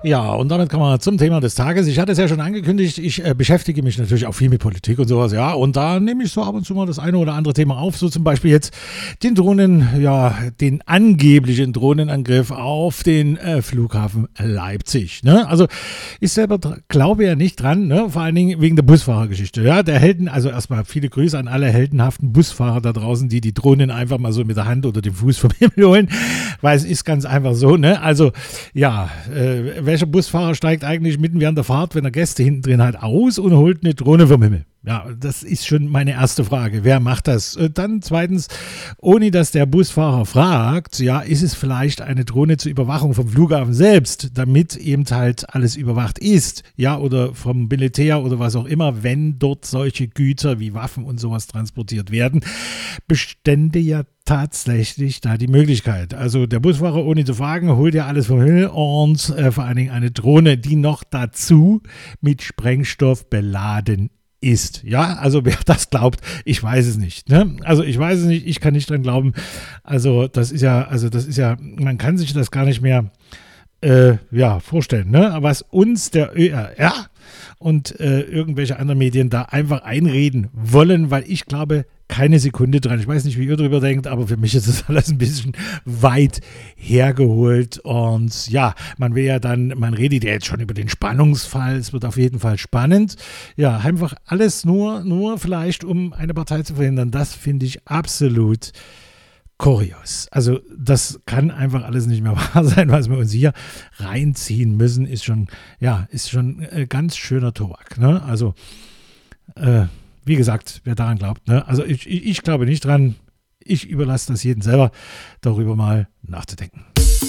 Ja, und damit kommen wir zum Thema des Tages. Ich hatte es ja schon angekündigt, ich beschäftige mich natürlich auch viel mit Politik und sowas, ja. Und da nehme ich so ab und zu mal das eine oder andere Thema auf, so zum Beispiel jetzt den den angeblichen Drohnenangriff auf den Flughafen Leipzig. Ne? Also ich selber glaube ja nicht dran, ne? Vor allen Dingen wegen der Busfahrergeschichte. Ja, der Helden, also erstmal viele Grüße an alle heldenhaften Busfahrer da draußen, die Drohnen einfach mal so mit der Hand oder dem Fuß vom Himmel holen, weil es ist ganz einfach so, ne? Also ja, welcher Busfahrer steigt eigentlich mitten während der Fahrt, wenn er Gäste hinten drin hat, aus und holt eine Drohne vom Himmel? Ja, das ist schon meine erste Frage. Wer macht das? Dann zweitens, ohne dass der Busfahrer fragt, ja, ist es vielleicht eine Drohne zur Überwachung vom Flughafen selbst, damit eben halt alles überwacht ist, ja, oder vom Militär oder was auch immer, wenn dort solche Güter wie Waffen und sowas transportiert werden, bestände ja tatsächlich da die Möglichkeit. Also der Busfahrer, ohne zu fragen, holt ja alles vom Himmel und vor allen Dingen eine Drohne, die noch dazu mit Sprengstoff beladen ist. Ja, also wer das glaubt, ich weiß es nicht. Ne? Also ich weiß es nicht, ich kann nicht dran glauben. Also das ist ja, man kann sich das gar nicht mehr vorstellen, ne? Was uns der ÖRR und irgendwelche anderen Medien da einfach einreden wollen, weil ich glaube keine Sekunde dran. Ich weiß nicht, wie ihr darüber denkt, aber für mich ist das alles ein bisschen weit hergeholt. Und ja, man redet ja jetzt schon über den Spannungsfall. Es wird auf jeden Fall spannend. Ja, einfach alles nur vielleicht, um eine Partei zu verhindern. Das finde ich absolut kurios. Also das kann einfach alles nicht mehr wahr sein, was wir uns hier reinziehen müssen, ist schon ganz schöner Tobak. Ne? Also wie gesagt, wer daran glaubt, ne? Also ich glaube nicht dran. Ich überlasse das jedem selber, darüber mal nachzudenken.